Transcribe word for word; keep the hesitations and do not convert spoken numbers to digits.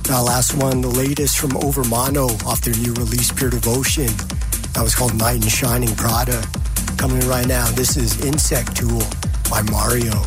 That last one, the latest from Overmono off their new release, Pure Devotion. That was called Knight in Shining Prada. Coming in right now, this is Insect Tool by Mario.